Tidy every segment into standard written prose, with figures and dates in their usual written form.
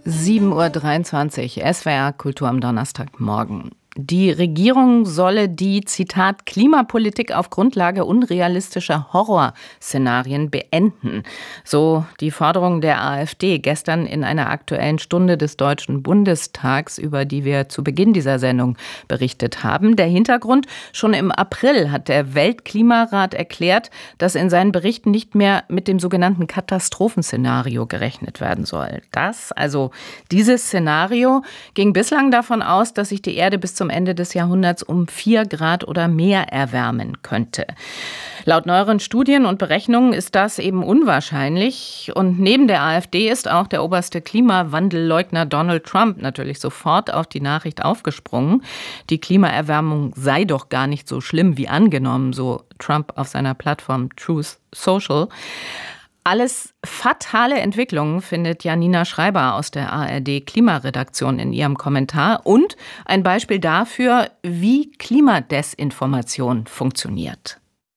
7:23 Uhr, SWR Kultur am Donnerstagmorgen. Die Regierung solle die, Zitat, Klimapolitik auf Grundlage unrealistischer Horrorszenarien beenden. So die Forderung der AfD gestern in einer Aktuellen Stunde des Deutschen Bundestags, über die wir zu Beginn dieser Sendung berichtet haben. Der Hintergrund: Schon im April hat der Weltklimarat erklärt, dass in seinen Berichten nicht mehr mit dem sogenannten Katastrophenszenario gerechnet werden soll. Dieses Szenario ging bislang davon aus, dass sich die Erde bis zum Ende des Jahrhunderts um 4 Grad oder mehr erwärmen könnte. Laut neueren Studien und Berechnungen ist das eben unwahrscheinlich. Und neben der AfD ist auch der oberste Klimawandelleugner Donald Trump natürlich sofort auf die Nachricht aufgesprungen. Die Klimaerwärmung sei doch gar nicht so schlimm wie angenommen, so Trump auf seiner Plattform Truth Social. Alles fatale Entwicklungen, findet Janina Schreiber aus der ARD-Klimaredaktion in ihrem Kommentar, und ein Beispiel dafür, wie Klimadesinformation funktioniert.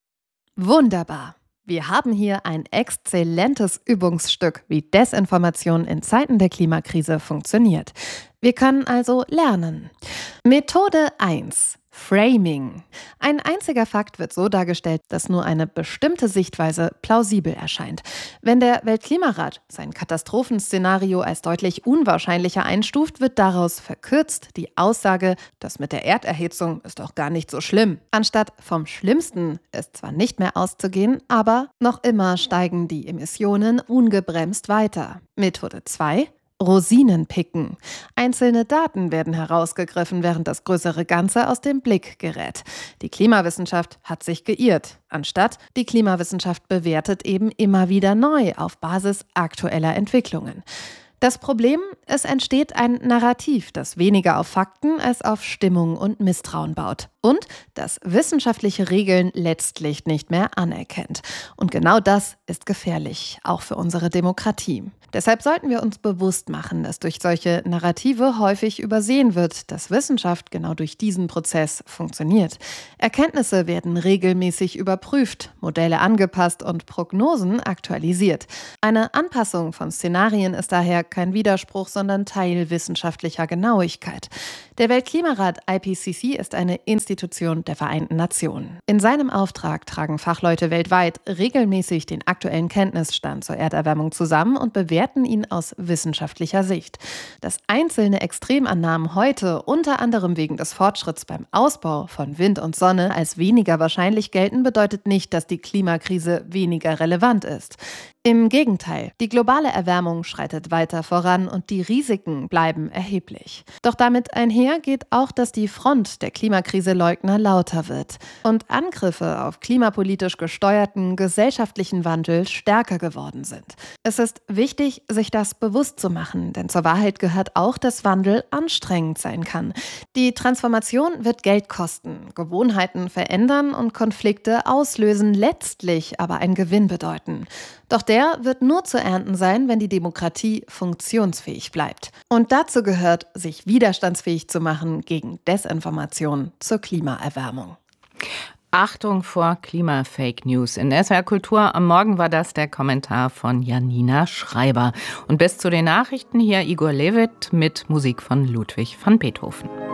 Wunderbar. Wir haben hier ein exzellentes Übungsstück, wie Desinformation in Zeiten der Klimakrise funktioniert. Wir können also lernen. Methode 1. Framing. Ein einziger Fakt wird so dargestellt, dass nur eine bestimmte Sichtweise plausibel erscheint. Wenn der Weltklimarat sein Katastrophenszenario als deutlich unwahrscheinlicher einstuft, wird daraus verkürzt die Aussage, das mit der Erderhitzung ist doch gar nicht so schlimm. Anstatt vom Schlimmsten ist zwar nicht mehr auszugehen, aber noch immer steigen die Emissionen ungebremst weiter. Methode 2. Rosinen picken. Einzelne Daten werden herausgegriffen, während das größere Ganze aus dem Blick gerät. Die Klimawissenschaft hat sich geirrt. Anstatt die Klimawissenschaft bewertet eben immer wieder neu auf Basis aktueller Entwicklungen. Das Problem: Es entsteht ein Narrativ, das weniger auf Fakten als auf Stimmung und Misstrauen baut und das wissenschaftliche Regeln letztlich nicht mehr anerkennt. Und genau das ist gefährlich, auch für unsere Demokratie. Deshalb sollten wir uns bewusst machen, dass durch solche Narrative häufig übersehen wird, dass Wissenschaft genau durch diesen Prozess funktioniert. Erkenntnisse werden regelmäßig überprüft, Modelle angepasst und Prognosen aktualisiert. Eine Anpassung von Szenarien ist daher kein Widerspruch, sondern Teil wissenschaftlicher Genauigkeit. Der Weltklimarat IPCC ist eine Institution der Vereinten Nationen. In seinem Auftrag tragen Fachleute weltweit regelmäßig den aktuellen Kenntnisstand zur Erderwärmung zusammen und bewerten ihn aus wissenschaftlicher Sicht. Dass einzelne Extremannahmen heute unter anderem wegen des Fortschritts beim Ausbau von Wind und Sonne als weniger wahrscheinlich gelten, bedeutet nicht, dass die Klimakrise weniger relevant ist. Im Gegenteil, die globale Erwärmung schreitet weiter voran und die Risiken bleiben erheblich. Doch damit einher geht auch, dass die Front der Klimakrise-Leugner lauter wird und Angriffe auf klimapolitisch gesteuerten gesellschaftlichen Wandel stärker geworden sind. Es ist wichtig, sich das bewusst zu machen, denn zur Wahrheit gehört auch, dass Wandel anstrengend sein kann. Die Transformation wird Geld kosten, Gewohnheiten verändern und Konflikte auslösen, letztlich aber einen Gewinn bedeuten. Doch der wird nur zu ernten sein, wenn die Demokratie funktionsfähig bleibt. Und dazu gehört, sich widerstandsfähig zu machen gegen Desinformation zur Klimaerwärmung. Achtung vor Klima-Fake News. In SWR Kultur am Morgen war das der Kommentar von Janina Schreiber. Und bis zu den Nachrichten hier Igor Levit mit Musik von Ludwig van Beethoven.